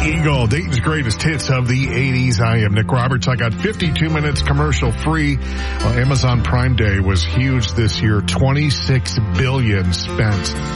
Eagle, Dayton's greatest hits of the 80s. I am Nick Roberts. I got 52 minutes commercial free. Amazon Prime Day was huge this year. $26 billion spent